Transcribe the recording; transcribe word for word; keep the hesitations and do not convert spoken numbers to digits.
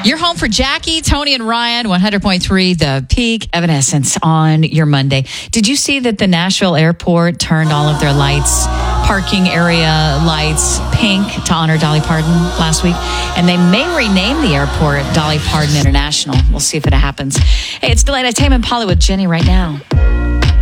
You're home for Jackie, Tony, and Ryan, one hundred point three The Peak, Evanescence on your Monday. Did you see that the Nashville airport turned all of their lights, parking area lights, pink to honor Dolly Parton last week? And they may rename the airport Dolly Parton International. We'll see if it happens. Hey, it's Delayed Entertainment, Polly with Jenny right now.